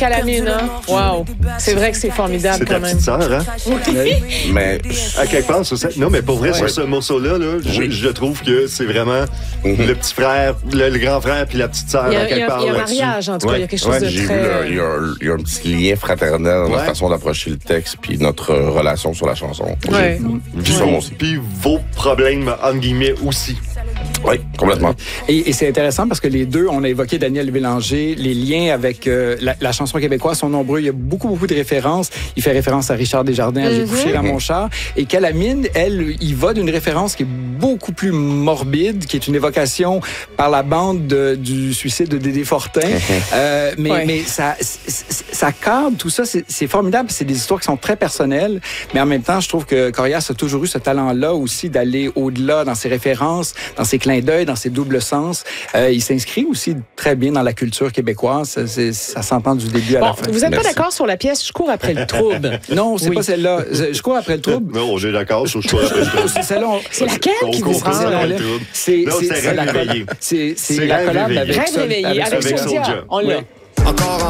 Calamine, hein? Wow. C'est vrai que c'est formidable C'est quand ta même. petite sœur, hein? Mais À quelque part, sur ça. Non, mais pour vrai, sur ce morceau-là, je trouve que c'est vraiment le petit frère, le grand frère, puis la petite sœur, Il y à a quelque part. un là-dessus. mariage, en tout cas. Il y a quelque chose ouais, de j'ai très... vu, là, il y a un petit lien fraternel dans la façon d'approcher le texte puis notre relation sur la chanson. Ouais. Puis, puis vos problèmes, entre guillemets, aussi. Oui, complètement. Et c'est intéressant parce que les deux, on a évoqué Daniel Bélanger, les liens avec la chanson québécoise sont nombreux. Il y a beaucoup de références. Il fait référence à Richard Desjardins, J'ai couché dans mon char. Et Calamine, elle, il va d'une référence qui est beaucoup plus morbide, qui est une évocation par la bande du suicide de Dédé Fortin. Mais ça cadre, tout ça, c'est formidable. C'est des histoires qui sont très personnelles. Mais en même temps, je trouve que Corias a toujours eu ce talent-là aussi d'aller au-delà dans ses références, dans ses clins d'œil, dans ses doubles sens. Il s'inscrit aussi très bien dans la culture québécoise. Ça s'entend du début à la fin. Vous n'êtes pas d'accord sur la pièce « Je cours après le trouble ». Non, c'est pas celle-là. Je cours après le trouble. Non, j'ai d'accord sur « Je cours après le trouble ». C'est laquelle qui vous court après le trouble. Non, c'est Rêve réveillé. C'est la collab avec Rêve réveillé, avec Soulja. On l'a. Encore